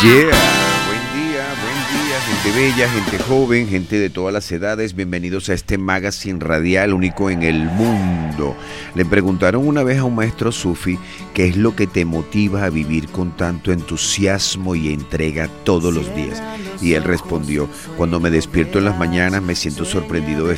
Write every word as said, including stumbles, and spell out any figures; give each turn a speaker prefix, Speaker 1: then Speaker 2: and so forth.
Speaker 1: Yeah, buen día, buen día, gente bella, gente joven, gente de todas las edades. Bienvenidos a este magazine radial único en el mundo. Le preguntaron una vez a un maestro sufi qué es lo que te motiva a vivir con tanto entusiasmo y entrega todos los días. Y él respondió: cuando me despierto en las mañanas me siento sorprendido de